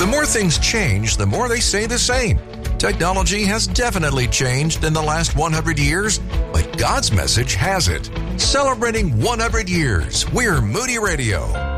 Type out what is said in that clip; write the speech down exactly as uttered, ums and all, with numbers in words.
The more things change, the more they stay the same. Technology has definitely changed in the last one hundred years, but God's message hasn't. Celebrating one hundred years, we're Moody Radio.